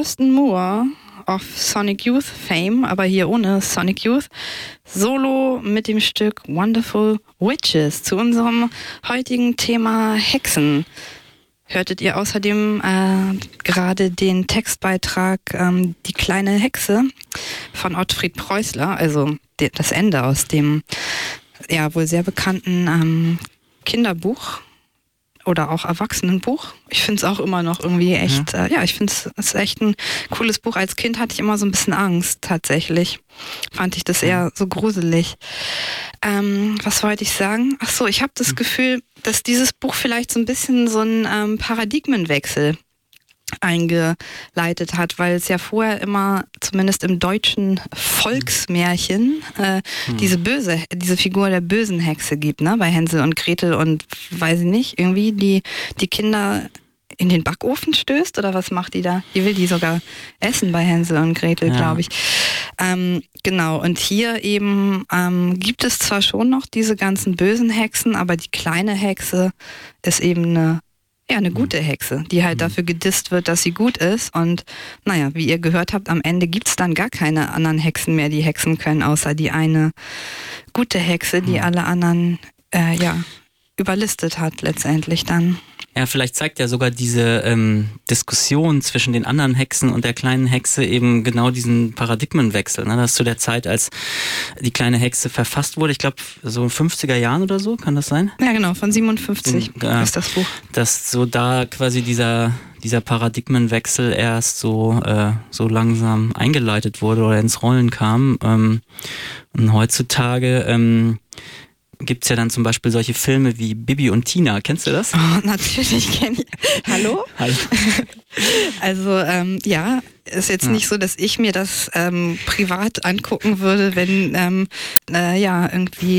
Thurston Moore of Sonic Youth Fame, aber hier ohne Sonic Youth, solo mit dem Stück Wonderful Witches zu unserem heutigen Thema Hexen. Hörtet ihr außerdem gerade den Textbeitrag Die kleine Hexe von Ottfried Preußler, also das Ende aus dem ja wohl sehr bekannten Kinderbuch oder auch Erwachsenenbuch. Ich finde es auch immer noch irgendwie echt, ich finde es ist echt ein cooles Buch. Als Kind hatte ich immer so ein bisschen Angst, tatsächlich. Fand ich das eher so gruselig. Was wollte ich sagen? Ach so, ich habe das Gefühl, dass dieses Buch vielleicht so ein bisschen so einen Paradigmenwechsel eingeleitet hat, weil es ja vorher immer, zumindest im deutschen Volksmärchen, diese Figur der bösen Hexe gibt, ne, bei Hänsel und Gretel und weiß ich nicht, irgendwie die Kinder in den Backofen stößt oder was macht die da? Die will die sogar essen bei Hänsel und Gretel, glaube ich. Genau, und hier eben gibt es zwar schon noch diese ganzen bösen Hexen, aber die kleine Hexe ist eben eine gute Hexe, die halt dafür gedisst wird, dass sie gut ist. Und naja, wie ihr gehört habt, am Ende gibt's dann gar keine anderen Hexen mehr, die hexen können, außer die eine gute Hexe, die alle anderen überlistet hat letztendlich dann. Ja, vielleicht zeigt ja sogar diese Diskussion zwischen den anderen Hexen und der kleinen Hexe eben genau diesen Paradigmenwechsel. Ne? Das zu der Zeit, als die kleine Hexe verfasst wurde, ich glaube so in 50er Jahren oder so, kann das sein? Ja genau, von 57 ist das Buch. Dass so da quasi dieser Paradigmenwechsel erst so langsam eingeleitet wurde oder ins Rollen kam. Und heutzutage gibt's ja dann zum Beispiel solche Filme wie Bibi und Tina. Kennst du das? Oh, natürlich kenne ich. Hallo? Hallo. Also ist jetzt nicht so, dass ich mir das privat angucken würde, wenn irgendwie